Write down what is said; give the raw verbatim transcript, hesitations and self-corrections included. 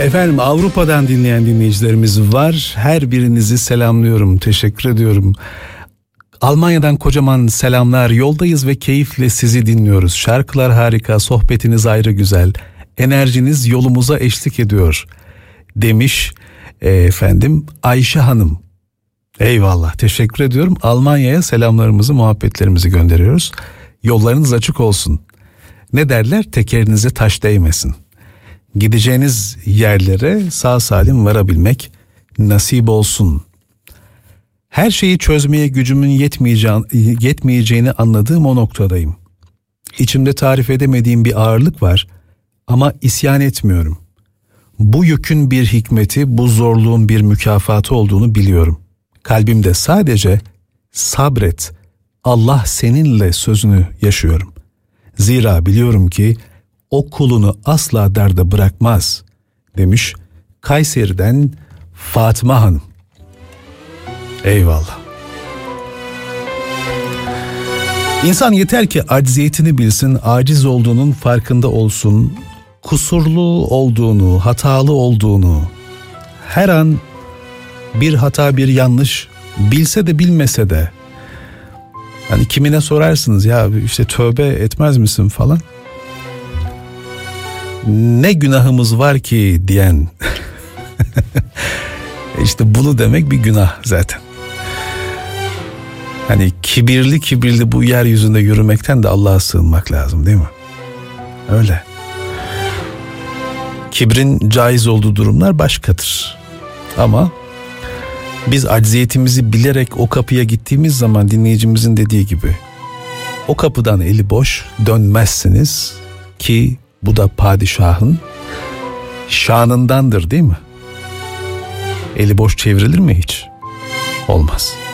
Efendim, Avrupa'dan dinleyen dinleyicilerimiz var. Her birinizi selamlıyorum. Teşekkür ediyorum. Almanya'dan kocaman selamlar. Yoldayız ve keyifle sizi dinliyoruz. Şarkılar harika, sohbetiniz ayrı güzel. Enerjiniz yolumuza eşlik ediyor demiş e, efendim Ayşe Hanım. Eyvallah, teşekkür ediyorum. Almanya'ya selamlarımızı, muhabbetlerimizi gönderiyoruz. Yollarınız açık olsun. Ne derler? Tekerinize taş değmesin. Gideceğiniz yerlere sağ salim varabilmek nasip olsun. Her şeyi çözmeye gücümün yetmeyeceğini, yetmeyeceğini anladığım o noktadayım. İçimde tarif edemediğim bir ağırlık var ama isyan etmiyorum. Bu yükün bir hikmeti, bu zorluğun bir mükafatı olduğunu biliyorum. Kalbimde sadece sabret, Allah seninle sözünü yaşıyorum. Zira biliyorum ki o kulunu asla derde bırakmaz demiş Kayseri'den Fatıma Hanım. Eyvallah. İnsan yeter ki acziyetini bilsin, aciz olduğunun farkında olsun, kusurlu olduğunu, hatalı olduğunu, her an bir hata, bir yanlış bilse de bilmese de, hani kimine sorarsınız ya işte tövbe etmez misin falan, ne günahımız var ki diyen işte bunu demek bir günah zaten. Hani kibirli kibirli bu yeryüzünde yürümekten de Allah'a sığınmak lazım, değil mi? Öyle. Kibrin caiz olduğu durumlar başkadır. Ama biz acziyetimizi bilerek o kapıya gittiğimiz zaman dinleyicimizin dediği gibi o kapıdan eli boş dönmezsiniz ki bu da padişahın şanındandır, değil mi? Eli boş çevrilir mi hiç? Olmaz.